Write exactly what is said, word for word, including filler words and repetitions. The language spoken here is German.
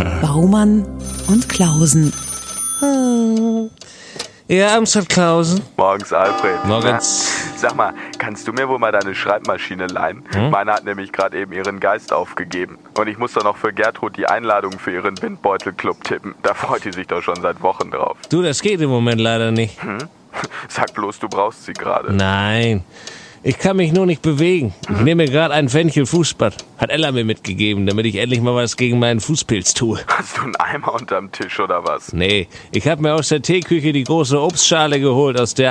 Baumann und Klausen. Ja, Amstadt Klausen. Morgens, Alfred. Morgens. Na, sag mal, kannst du mir wohl mal deine Schreibmaschine leihen? Hm? Meine hat nämlich gerade eben ihren Geist aufgegeben. Und ich muss doch noch für Gertrud die Einladung für ihren Windbeutelclub tippen. Da freut die sich doch schon seit Wochen drauf. Du, das geht im Moment leider nicht. Hm? Sag bloß, du brauchst sie gerade. Nein, ich kann mich nur nicht bewegen. Ich nehme mir gerade ein Fenchel Fußbad. Hat Ella mir mitgegeben, damit ich endlich mal was gegen meinen Fußpilz tue. Hast du einen Eimer unterm Tisch oder was? Nee, ich habe mir aus der Teeküche die große Obstschale geholt, aus der